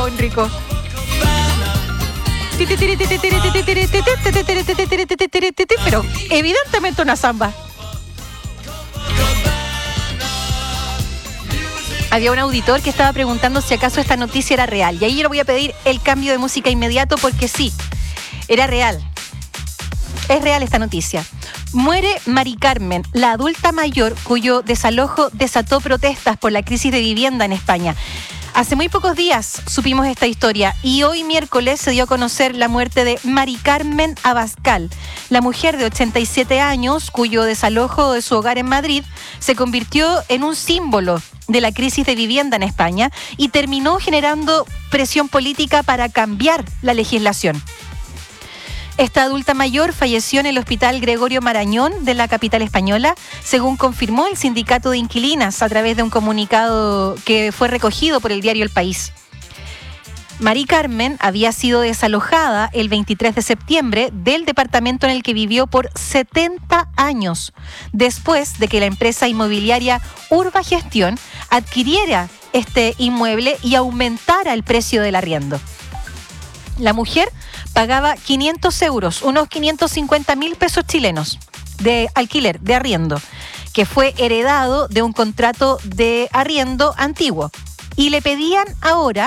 Gustavo Enrico. Pero evidentemente una samba. Había un auditor que estaba preguntando si acaso esta noticia era real. Y ahí yo le voy a pedir el cambio de música inmediato porque sí, era real. Es real esta noticia. Muere Mari Carmen, la adulta mayor cuyo desalojo desató protestas por la crisis de vivienda en España. Hace muy pocos días supimos esta historia y hoy miércoles se dio a conocer la muerte de Mari Carmen Abascal, la mujer de 87 años cuyo desalojo de su hogar en Madrid se convirtió en un símbolo de la crisis de vivienda en España y terminó generando presión política para cambiar la legislación. Esta adulta mayor falleció en el Hospital Gregorio Marañón de la capital española, según confirmó el sindicato de inquilinas a través de un comunicado que fue recogido por el diario El País. Mari Carmen había sido desalojada el 23 de septiembre del departamento en el que vivió por 70 años, después de que la empresa inmobiliaria Urbagestión adquiriera este inmueble y aumentara el precio del arriendo. La mujer pagaba 500 euros, unos 550.000 pesos chilenos de alquiler, de arriendo, que fue heredado de un contrato de arriendo antiguo. Y le pedían ahora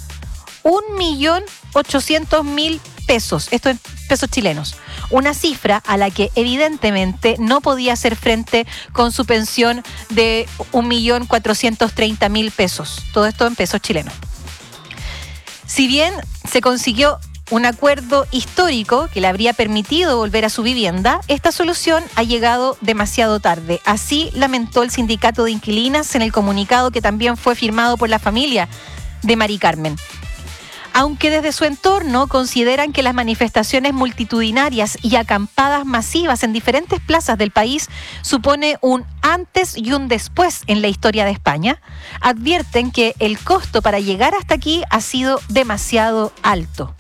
1.800.000 pesos, esto en pesos chilenos. Una cifra a la que evidentemente no podía hacer frente con su pensión de 1.430.000 pesos. Todo esto en pesos chilenos. Si bien se consiguió un acuerdo histórico que le habría permitido volver a su vivienda, esta solución ha llegado demasiado tarde. Así lamentó el sindicato de inquilinas en el comunicado que también fue firmado por la familia de Mari Carmen. Aunque desde su entorno consideran que las manifestaciones multitudinarias y acampadas masivas en diferentes plazas del país supone un antes y un después en la historia de España, advierten que el costo para llegar hasta aquí ha sido demasiado alto.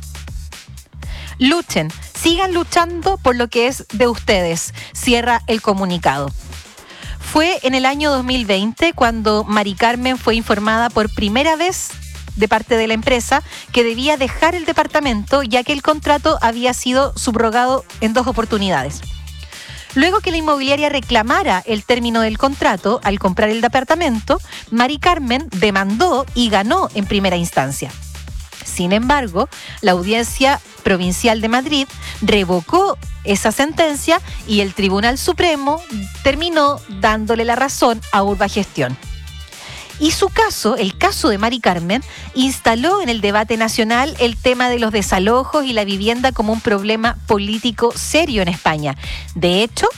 Luchen, sigan luchando por lo que es de ustedes, cierra el comunicado. Fue en el año 2020 cuando Mari Carmen fue informada por primera vez de parte de la empresa que debía dejar el departamento ya que el contrato había sido subrogado en 2 oportunidades. Luego que la inmobiliaria reclamara el término del contrato al comprar el departamento, Mari Carmen demandó y ganó en primera instancia. Sin embargo, la Audiencia Provincial de Madrid revocó esa sentencia y el Tribunal Supremo terminó dándole la razón a Urbagestión. Y su caso, el caso de Mari Carmen, instaló en el debate nacional el tema de los desalojos y la vivienda como un problema político serio en España. De hecho,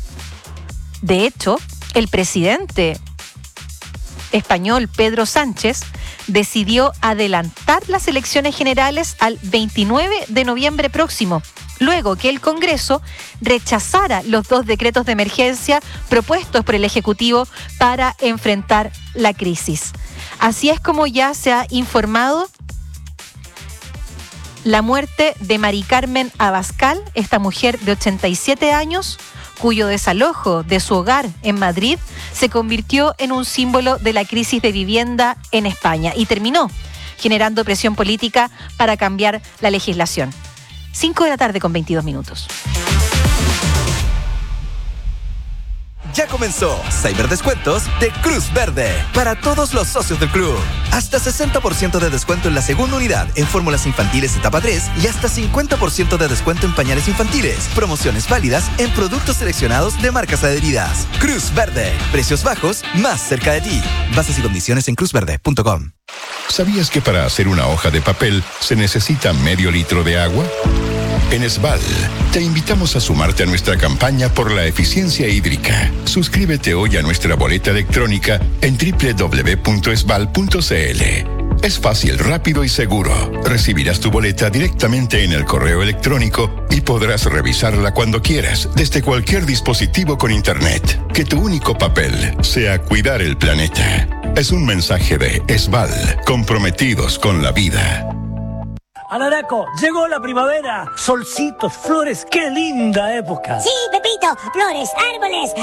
el presidente español Pedro Sánchez decidió adelantar las elecciones generales al 29 de noviembre próximo, luego que el Congreso rechazara los 2 decretos de emergencia propuestos por el Ejecutivo para enfrentar la crisis. Así es como ya se ha informado la muerte de Mari Carmen Abascal, esta mujer de 87 años, cuyo desalojo de su hogar en Madrid se convirtió en un símbolo de la crisis de vivienda en España y terminó generando presión política para cambiar la legislación. 5 de la tarde con 22 minutos. Ya comenzó Cyberdescuentos de Cruz Verde para todos los socios del club. Hasta 60% de descuento en la segunda unidad en fórmulas infantiles etapa 3 y hasta 50% de descuento en pañales infantiles. Promociones válidas en productos seleccionados de marcas adheridas. Cruz Verde, precios bajos más cerca de ti. Bases y condiciones en cruzverde.com. ¿Sabías que para hacer una hoja de papel se necesita medio litro de agua? En Esval, te invitamos a sumarte a nuestra campaña por la eficiencia hídrica. Suscríbete hoy a nuestra boleta electrónica en www.esval.cl. Es fácil, rápido y seguro. Recibirás tu boleta directamente en el correo electrónico y podrás revisarla cuando quieras, desde cualquier dispositivo con internet. Que tu único papel sea cuidar el planeta. Es un mensaje de Esval, comprometidos con la vida. Alaraco, llegó la primavera. Solcitos, flores, qué linda época. Sí, Pepito, flores, árboles,